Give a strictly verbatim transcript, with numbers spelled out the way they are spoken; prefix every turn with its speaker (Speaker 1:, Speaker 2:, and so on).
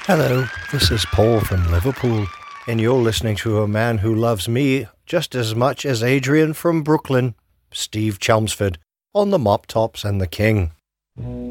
Speaker 1: Hello, this is Paul from Liverpool, and you're listening to a man who loves me just as much as Adrian from Brooklyn, Steve Chelmsford, on the Mop Tops and the King.